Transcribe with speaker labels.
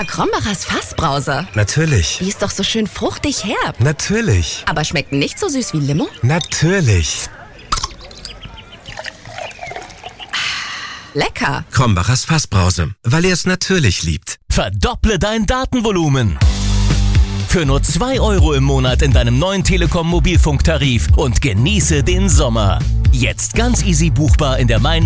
Speaker 1: Krombacher Fassbrause.
Speaker 2: Natürlich.
Speaker 1: Die ist doch so schön fruchtig herb.
Speaker 2: Natürlich.
Speaker 1: Aber schmeckt nicht so süß wie Limo?
Speaker 2: Natürlich.
Speaker 1: Lecker.
Speaker 2: Krombachers Fassbrause, weil er es natürlich liebt.
Speaker 3: Verdopple dein Datenvolumen. Für nur 2 € im Monat in deinem neuen Telekom Mobilfunktarif und genieße den Sommer. Jetzt ganz easy buchbar in der Mein